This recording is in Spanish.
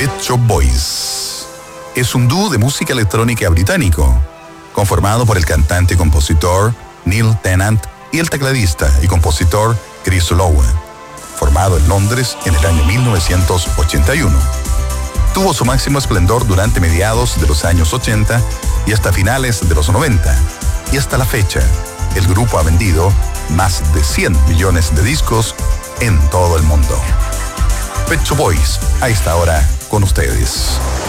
Pet Shop Boys. Es un dúo de música electrónica británico, conformado por el cantante y compositor Neil Tennant y el tecladista y compositor Chris Lowe, formado en Londres en el año 1981. Tuvo su máximo esplendor durante mediados de los años 80 y hasta finales de los 90, y hasta la fecha, el grupo ha vendido más de 100 millones de discos en todo el mundo. Pet Shop Boys, a esta hora con ustedes.